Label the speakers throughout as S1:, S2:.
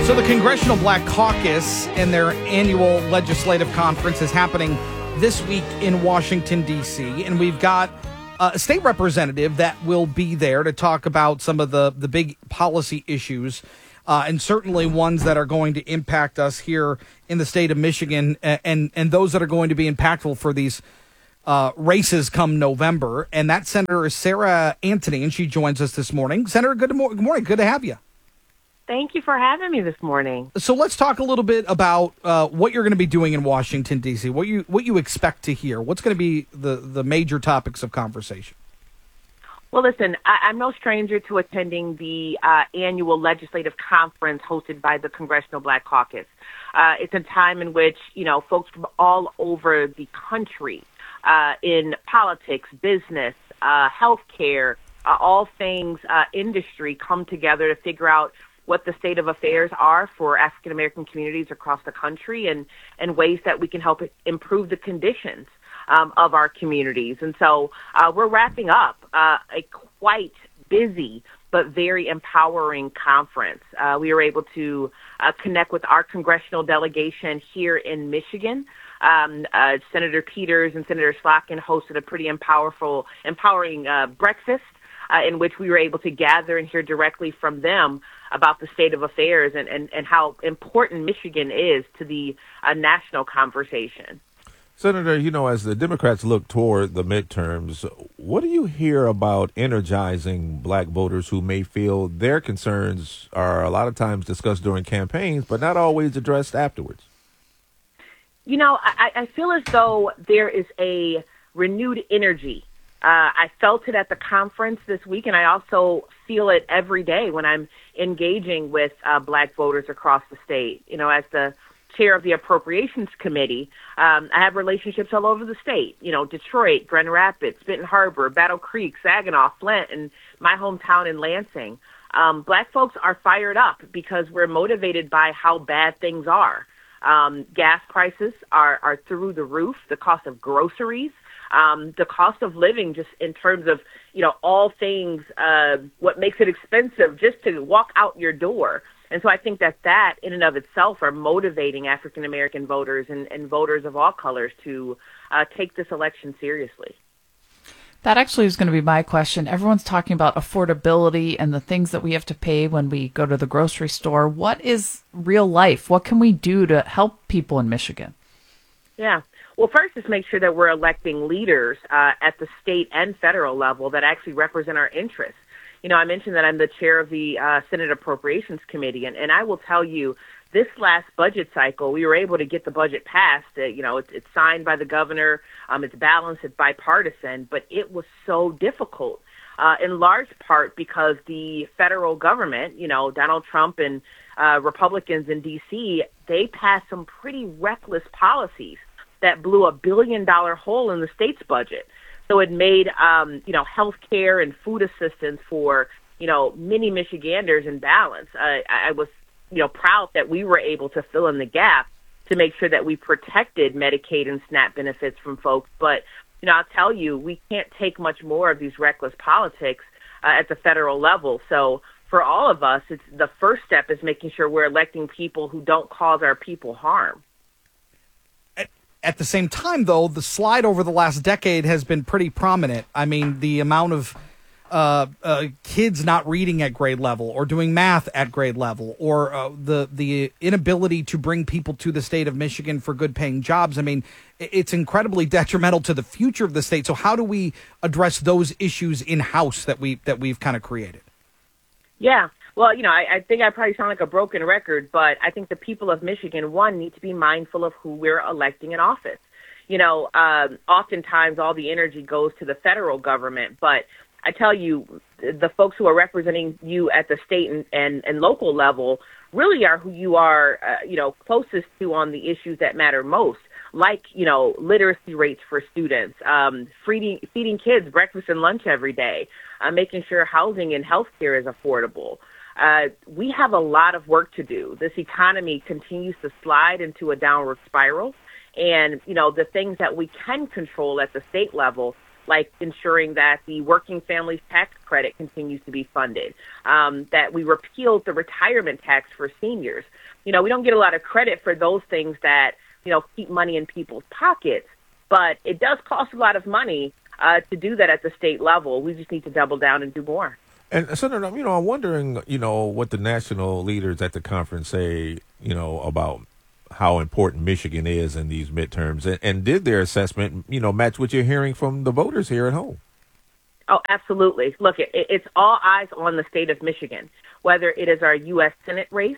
S1: So the Congressional Black Caucus and their annual legislative conference is happening this week in Washington, D.C., and we've got a state representative that will be there to talk about some of the big policy issues, and certainly ones that are going to impact us here in the state of Michigan, and those that are going to be impactful for these races come November. And that senator is Sarah Anthony, and she joins us this morning. Senator, good morning. Good to have you.
S2: Thank you for having me this morning.
S1: So let's talk a little bit about what you're going to be doing in Washington, D.C., what you expect to hear. What's going to be the major topics of conversation?
S2: Well, listen, I'm no stranger to attending the annual legislative conference hosted by the Congressional Black Caucus. It's a time in which, folks from all over the country in politics, business, healthcare, all things industry come together to figure out what the state of affairs are for African-American communities across the country and ways that we can help improve the conditions of our communities. And so we're wrapping up a quite busy but very empowering conference. We were able to connect with our congressional delegation here in Michigan. Senator Peters and Senator Slotkin hosted a pretty empowering breakfast in which we were able to gather and hear directly from them about the state of affairs and how important Michigan is to the national conversation.
S3: Senator, as the Democrats look toward the midterms, what do you hear about energizing black voters who may feel their concerns are a lot of times discussed during campaigns, but not always addressed afterwards?
S2: I feel as though there is a renewed energy. I felt it at the conference this week, and I also feel it every day when I'm engaging with black voters across the state. As the chair of the Appropriations Committee, I have relationships all over the state, Detroit, Grand Rapids, Benton Harbor, Battle Creek, Saginaw, Flint, and my hometown in Lansing. Black folks are fired up because we're motivated by how bad things are. Gas prices are through the roof, the cost of groceries, the cost of living just in terms of, all things, what makes it expensive just to walk out your door. And so I think that in and of itself are motivating African-American voters and voters of all colors to take this election seriously.
S4: That actually is going to be my question. Everyone's talking about affordability and the things that we have to pay when we go to the grocery store. What is real life? What can we do to help people in Michigan? Yeah.
S2: Well, first is make sure that we're electing leaders at the state and federal level that actually represent our interests. I mentioned that I'm the chair of the Senate Appropriations Committee, and I will tell you, this last budget cycle, we were able to get the budget passed. It's signed by the governor. It's balanced. It's bipartisan. But it was so difficult, in large part because the federal government, Donald Trump and Republicans in D.C., they passed some pretty reckless policies that blew $1 billion hole in the state's budget. So it made, health care and food assistance for, many Michiganders in balance. I was proud that we were able to fill in the gap to make sure that we protected Medicaid and SNAP benefits from folks. But, I'll tell you, we can't take much more of these reckless politics at the federal level. So for all of us, the first step is making sure we're electing people who don't cause our people harm.
S1: At the same time, though, the slide over the last decade has been pretty prominent. I mean, the amount of kids not reading at grade level or doing math at grade level, or the inability to bring people to the state of Michigan for good paying jobs. I mean, it's incredibly detrimental to the future of the state. So how do we address those issues in-house that we've kind of created?
S2: Yeah. Well, I think I probably sound like a broken record, but I think the people of Michigan, one, need to be mindful of who we're electing in office. Oftentimes all the energy goes to the federal government, but I tell you, the folks who are representing you at the state and local level really are who you are, closest to on the issues that matter most, like, literacy rates for students, feeding kids breakfast and lunch every day, making sure housing and health care is affordable. We have a lot of work to do. This economy continues to slide into a downward spiral. And, the things that we can control at the state level, like ensuring that the working families tax credit continues to be funded, that we repealed the retirement tax for seniors. We don't get a lot of credit for those things that, keep money in people's pockets, but it does cost a lot of money to do that at the state level. We just need to double down and do more.
S3: And Senator, I'm wondering, what the national leaders at the conference say, about how important Michigan is in these midterms, and did their assessment, match what you're hearing from the voters here at home?
S2: Oh, absolutely. Look, it's all eyes on the state of Michigan, whether it is our U.S. Senate race.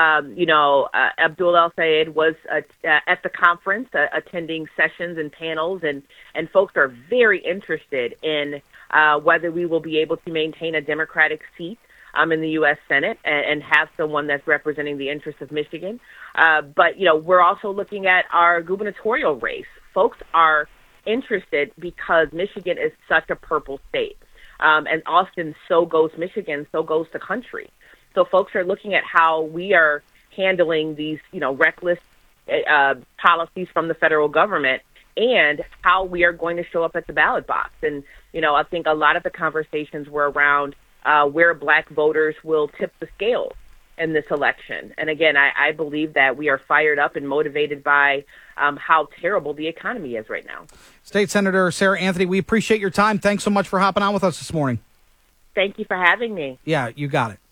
S2: Abdul El-Sayed was at the conference attending sessions and panels, and folks are very interested in whether we will be able to maintain a Democratic seat in the U.S. Senate and have someone that's representing the interests of Michigan. But we're also looking at our gubernatorial race. Folks are interested because Michigan is such a purple state. And Austin, so goes Michigan, so goes the country. So folks are looking at how we are handling these, reckless policies from the federal government and how we are going to show up at the ballot box. And, I think a lot of the conversations were around where Black voters will tip the scales in this election. And again, I believe that we are fired up and motivated by how terrible the economy is right now.
S1: State Senator Sarah Anthony, we appreciate your time. Thanks so much for hopping on with us this morning.
S2: Thank you for having me.
S1: Yeah, you got it.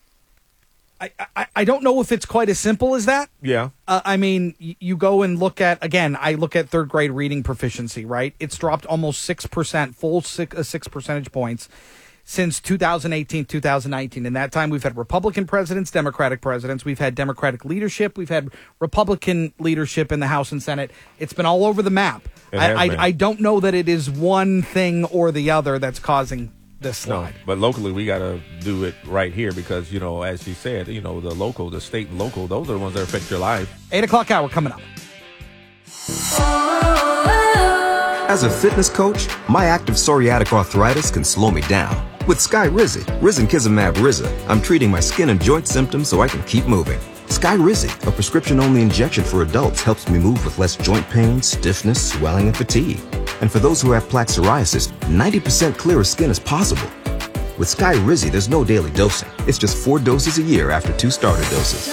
S1: I don't know if it's quite as simple as that.
S3: Yeah.
S1: You go and look at, again, I look at third grade reading proficiency, right? It's dropped almost 6%, 6 percentage points since 2018, 2019. In that time, we've had Republican presidents, Democratic presidents. We've had Democratic leadership. We've had Republican leadership in the House and Senate. It's been all over the map. I don't know that it is one thing or the other that's causing this slide.
S3: No, but locally, we got to do it right here because, as she said, the state and local, those are the ones that affect your life.
S1: 8 o'clock hour coming up.
S5: As a fitness coach, my active psoriatic arthritis can slow me down. With Skyrizi, Risankizumab Riza, I'm treating my skin and joint symptoms so I can keep moving. Skyrizi, a prescription-only injection for adults, helps me move with less joint pain, stiffness, swelling, and fatigue. And for those who have plaque psoriasis, 90% clearer skin is possible. With Skyrizi, there's no daily dosing. It's just 4 doses a year after 2 starter doses.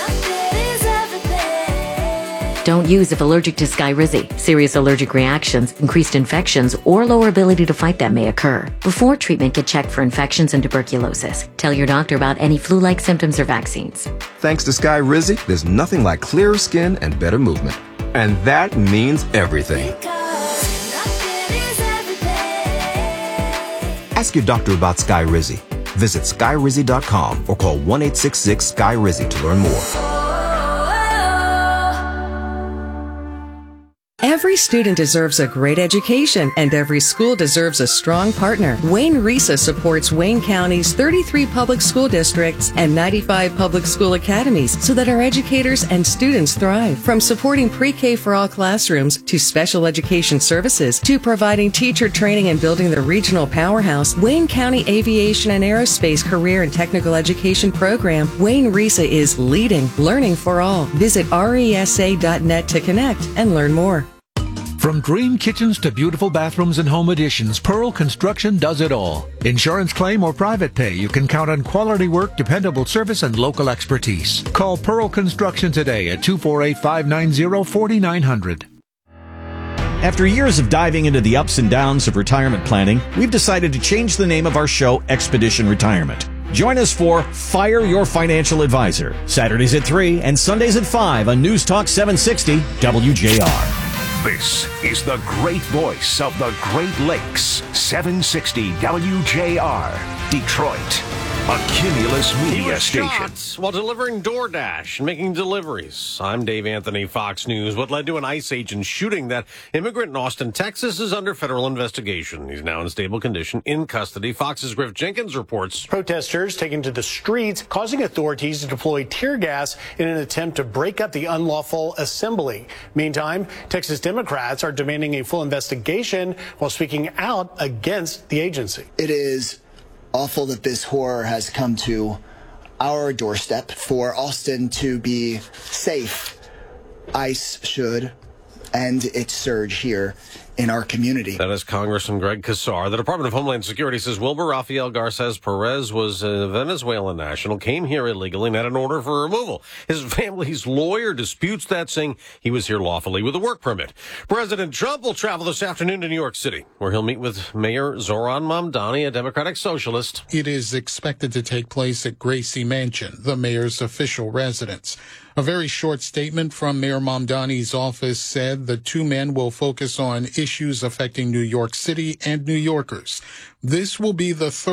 S6: Don't use if allergic to Skyrizi. Serious allergic reactions, increased infections, or lower ability to fight them may occur. Before treatment, get checked for infections and tuberculosis. Tell your doctor about any flu-like symptoms or vaccines.
S5: Thanks to Skyrizi, there's nothing like clearer skin and better movement. And that means everything. Ask your doctor about Skyrizi. Visit Skyrizi.com or call 1-866-SKY-RIZI to learn more.
S7: Every student deserves a great education, and every school deserves a strong partner. Wayne Risa supports Wayne County's 33 public school districts and 95 public school academies so that our educators and students thrive. From supporting pre-K for all classrooms to special education services to providing teacher training and building the regional powerhouse, Wayne County Aviation and Aerospace Career and Technical Education Program, Wayne Risa is leading learning for all. Visit resa.net to connect and learn more.
S8: From dream kitchens to beautiful bathrooms and home additions, Pearl Construction does it all. Insurance claim or private pay, you can count on quality work, dependable service, and local expertise. Call Pearl Construction today at 248-590-4900.
S9: After years of diving into the ups and downs of retirement planning, we've decided to change the name of our show, Expedition Retirement. Join us for Fire Your Financial Advisor, Saturdays at 3 and Sundays at 5 on News Talk 760 WJR.
S10: This is the great voice of the Great Lakes, 760 WJR, Detroit, a Cumulus media station.
S11: While delivering DoorDash and making deliveries. I'm Dave Anthony, Fox News. What led to an ICE agent shooting that immigrant in Austin, Texas is under federal investigation. He's now in stable condition in custody. Fox's Griff Jenkins reports.
S12: Protesters taking to the streets, causing authorities to deploy tear gas in an attempt to break up the unlawful assembly. Meantime, Texas Democrats are demanding a full investigation while speaking out against the agency.
S13: It is awful that this horror has come to our doorstep. For Austin to be safe, ICE should end its surge here in our community.
S11: That is Congressman Greg Casar. The Department of Homeland Security says Wilbur Rafael Garces Perez was a Venezuelan national, came here illegally and had an order for removal. His family's lawyer disputes that, saying he was here lawfully with a work permit. President Trump will travel this afternoon to New York City, where he'll meet with Mayor Zoran Mamdani, a Democratic socialist.
S14: It is expected to take place at Gracie Mansion, the mayor's official residence. A very short statement from Mayor Mamdani's office said the two men will focus on issues affecting New York City and New Yorkers. This will be the third